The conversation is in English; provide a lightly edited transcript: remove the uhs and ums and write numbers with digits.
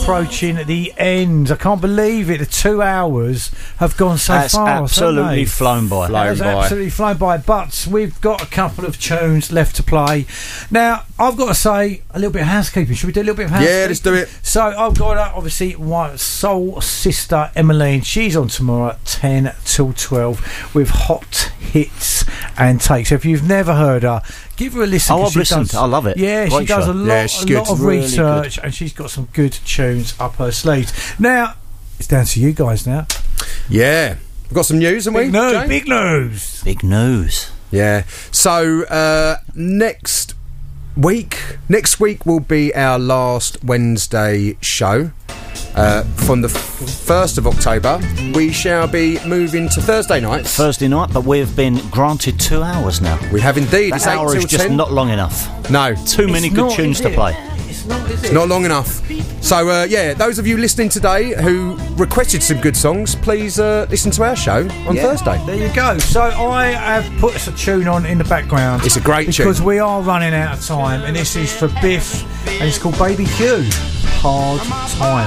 approaching the end. I can't believe it. The 2 hours have gone so fast. Absolutely flown by. Absolutely flown by. But we've got a couple of tunes left to play. Now, I've got to say a little bit of housekeeping. Should we do a little bit of housekeeping? Yeah, let's do it. So I've got obviously my soul sister Emmeline. She's on tomorrow at 10 till 12 with hot hits and takes. So if you've never heard her, give her a listen. I've listened. I love it. Yeah, Great she does show. a lot of Really research, good. and she's got some good tunes up her sleeves. Now it's down to you guys now. Yeah, we've got some news, haven't we? Jane? Big news. Big news. Yeah. So next week will be our last Wednesday show. From the 1st of October, we shall be moving to Thursday nights. But we've been granted 2 hours now. We have indeed. That hour is just not long enough. No. Too many good tunes to play. It's not long enough. So, those of you listening today who requested some good songs, please listen to our show on Thursday. There you go. So I have put us a tune on in the background. It's a great tune. Because we are running out of time, and this is for Biff, and it's called Baby Hugh. Hard Time.